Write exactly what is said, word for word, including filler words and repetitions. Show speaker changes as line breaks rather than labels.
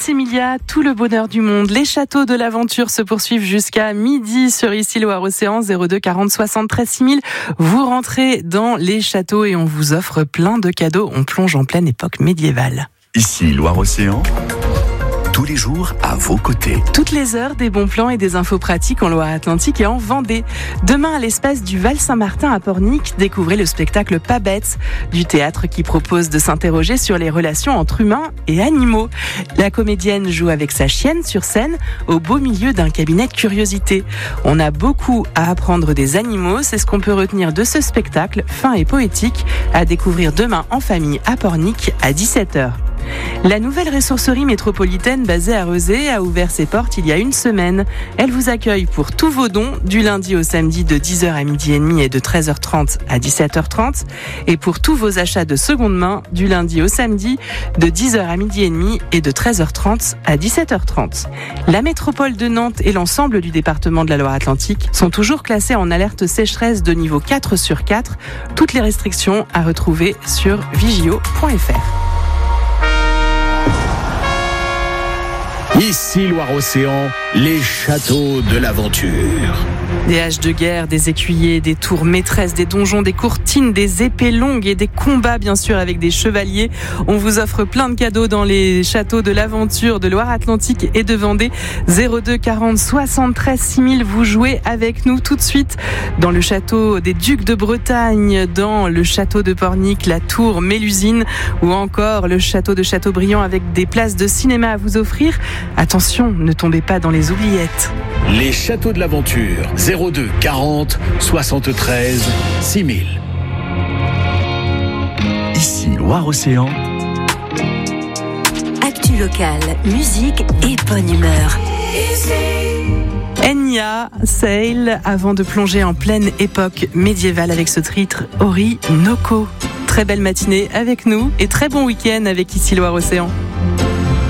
Emilia, tout le bonheur du monde. Les châteaux de l'aventure se poursuivent jusqu'à midi sur Ici Loire-Océan, zéro deux quarante soixante-treize six mille. Vous rentrez dans les châteaux et on vous offre plein de cadeaux. On plonge en pleine époque médiévale.
Ici Loire-Océan, tous les jours à vos côtés.
Toutes les heures, des bons plans et des infos pratiques en Loire-Atlantique et en Vendée. Demain, à l'espace du Val-Saint-Martin à Pornic, découvrez le spectacle Pas bête du théâtre qui propose de s'interroger sur les relations entre humains et animaux. La comédienne joue avec sa chienne sur scène au beau milieu d'un cabinet de curiosité. On a beaucoup à apprendre des animaux, c'est ce qu'on peut retenir de ce spectacle fin et poétique à découvrir demain en famille à Pornic à dix-sept heures. La nouvelle ressourcerie métropolitaine basée à Rezé a ouvert ses portes il y a une semaine. Elle vous accueille pour tous vos dons du lundi au samedi de dix heures à midi et demi et de treize heures trente à dix-sept heures trente et pour tous vos achats de seconde main du lundi au samedi de dix heures à midi et demi et de treize heures trente à dix-sept heures trente. La métropole de Nantes et l'ensemble du département de la Loire-Atlantique sont toujours classés en alerte sécheresse de niveau quatre sur quatre. Toutes les restrictions à retrouver sur vigio point f r.
Ici Loire-Océan, les châteaux de l'aventure.
Des haches de guerre, des écuyers, des tours maîtresses, des donjons, des courtines, des épées longues et des combats bien sûr avec des chevaliers. On vous offre plein de cadeaux dans les châteaux de l'aventure de Loire-Atlantique et de Vendée. zéro deux quarante soixante-treize six mille, vous jouez avec nous tout de suite dans le château des Ducs de Bretagne, dans le château de Pornic, la tour Mélusine ou encore le château de Châteaubriand avec des places de cinéma à vous offrir. Attention, ne tombez pas dans les oubliettes.
Les châteaux de l'aventure, zéro deux quarante soixante-treize six mille.
Ici Loire-Océan.
Actu local, musique et bonne humeur.
Enya Sail, avant de plonger en pleine époque médiévale avec ce titre Ori Noko. Très belle matinée avec nous et très bon week-end avec Ici Loire-Océan.